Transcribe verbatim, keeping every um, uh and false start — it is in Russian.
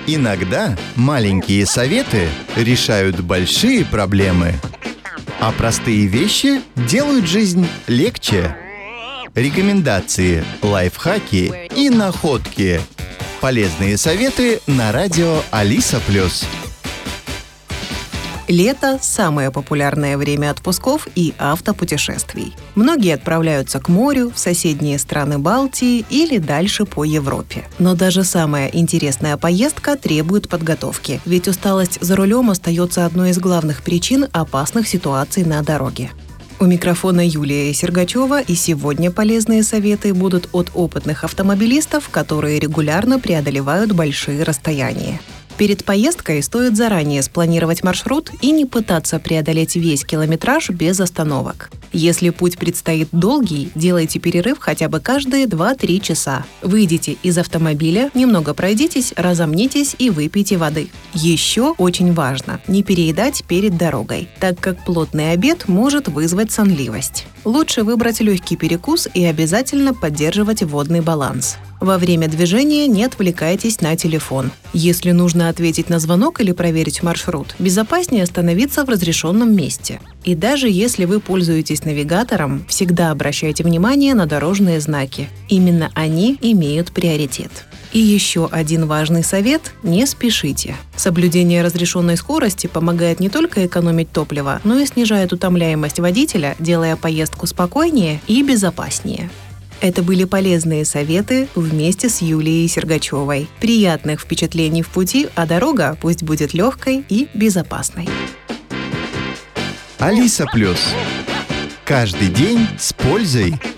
Иногда маленькие советы решают большие проблемы, а простые вещи делают жизнь легче. Рекомендации, лайфхаки и находки. Полезные советы на радио Алиса Плюс. Лето – самое популярное время отпусков и автопутешествий. Многие отправляются к морю, в соседние страны Балтии или дальше по Европе. Но даже самая интересная поездка требует подготовки, ведь усталость за рулем остается одной из главных причин опасных ситуаций на дороге. У микрофона Юлия Сергачева, и сегодня полезные советы будут от опытных автомобилистов, которые регулярно преодолевают большие расстояния. Перед поездкой стоит заранее спланировать маршрут и не пытаться преодолеть весь километраж без остановок. Если путь предстоит долгий, делайте перерыв хотя бы каждые два-три часа. Выйдите из автомобиля, немного пройдитесь, разомнитесь и выпейте воды. Еще очень важно не переедать перед дорогой, так как плотный обед может вызвать сонливость. Лучше выбрать легкий перекус и обязательно поддерживать водный баланс. Во время движения не отвлекайтесь на телефон. Если нужно ответить на звонок или проверить маршрут, безопаснее остановиться в разрешенном месте. И даже если вы пользуетесь навигатором, всегда обращайте внимание на дорожные знаки. Именно они имеют приоритет. И еще один важный совет – не спешите. Соблюдение разрешенной скорости помогает не только экономить топливо, но и снижает утомляемость водителя, делая поездку спокойнее и безопаснее. Это были полезные советы вместе с Юлией Сергачевой. Приятных впечатлений в пути, а дорога пусть будет легкой и безопасной. Алиса Плюс. Каждый день с пользой.